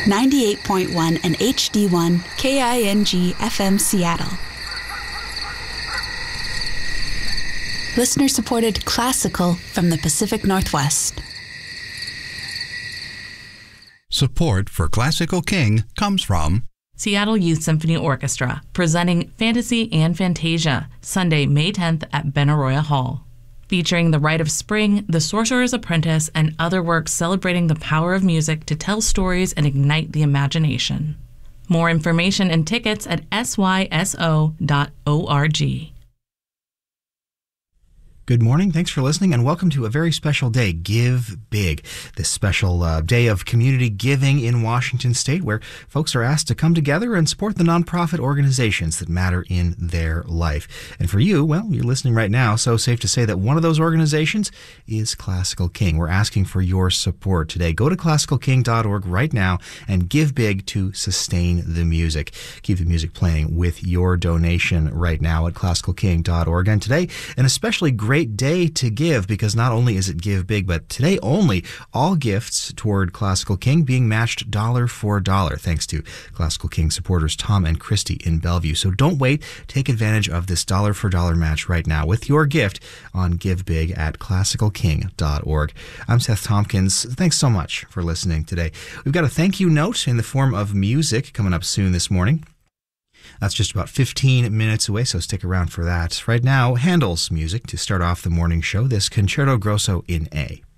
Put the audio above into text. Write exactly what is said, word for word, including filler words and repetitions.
ninety-eight point one and H D one K I N G F M Seattle. Listener-supported classical from the Pacific Northwest. Support for Classical King comes from Seattle Youth Symphony Orchestra, presenting Fantasy and Fantasia, Sunday, May tenth at Benaroya Hall. Featuring The Rite of Spring, The Sorcerer's Apprentice, and other works celebrating the power of music to tell stories and ignite the imagination. More information and tickets at S Y S O dot org. Good morning. Thanks for listening, and welcome to a very special day, Give Big, this special uh, day of community giving in Washington State, where folks are asked to come together and support the nonprofit organizations that matter in their life. And for you, well, you're listening right now, so safe to say that one of those organizations is Classical King. We're asking for your support today. Go to classical king dot org right now and give big to sustain the music. Keep the music playing with your donation right now at classical king dot org. And today, an especially great day to give, because not only is it Give Big, but today only, all gifts toward Classical King being matched dollar for dollar, thanks to Classical King supporters Tom and Christy in Bellevue. So don't wait. Take advantage of this dollar for dollar match right now with your gift on Give Big at classical king dot org. I'm Seth Tompkins. Thanks so much for listening today. We've got a thank you note in the form of music coming up soon this morning. That's just about fifteen minutes away, so stick around for that. Right now, Handel's music to start off the morning show, this Concerto Grosso in A.